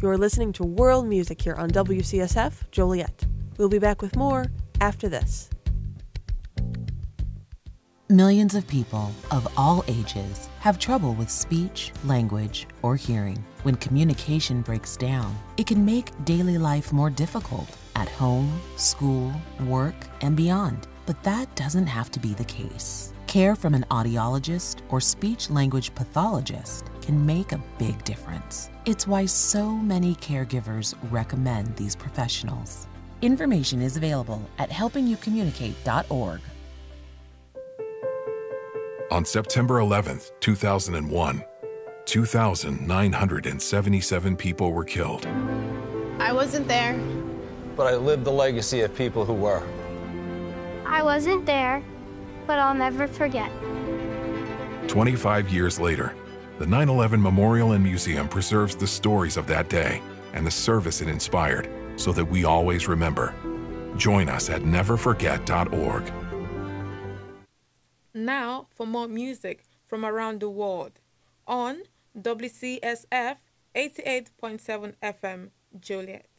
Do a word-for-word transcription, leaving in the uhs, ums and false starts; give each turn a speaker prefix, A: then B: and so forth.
A: You're listening to World Music here on W C S F Joliet. We'll be back with more after this.
B: Millions of people of all ages have trouble with speech, language, or hearing. When communication breaks down, it can make daily life more difficult at home, school, work, and beyond. But that doesn't have to be the case. Care from an audiologist or speech-language pathologist can make a big difference. It's why so many caregivers recommend these professionals. Information is available at helping you communicate dot org.
C: On September eleventh, two thousand one, two thousand nine hundred seventy-seven people were killed.
D: I wasn't there.
E: But I lived the legacy of people who were.
F: I wasn't there, but I'll never forget.
C: twenty-five years later, the nine eleven Memorial and Museum preserves the stories of that day and the service it inspired so that we always remember. Join us at never forget dot org.
G: Now for more music from around the world on W C S F eighty-eight point seven F M Joliet.